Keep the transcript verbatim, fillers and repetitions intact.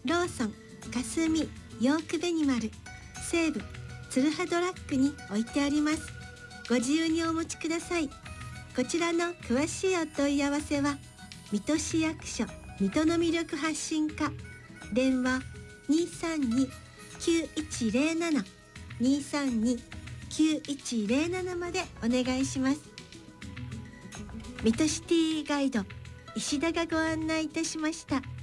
ローソン霞ヨークベニマル西武ツルハドラッグに置いてあります。ご自由にお持ちください。こちらの詳しいお問い合わせは水戸市役所水戸の魅力発信課電話 にさんに きゅういちゼロなな にさんに きゅういちゼロなな までお願いします。水戸シティガイド石田がご案内いたしました。